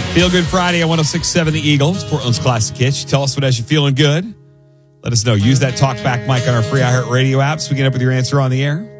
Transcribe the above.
Feel Good Friday on 106.7 The Eagles, Portland's classic hits. Tell us what has you feeling good. Let us know. Use that talkback mic on our free iHeartRadio app so we can get up with your answer on the air.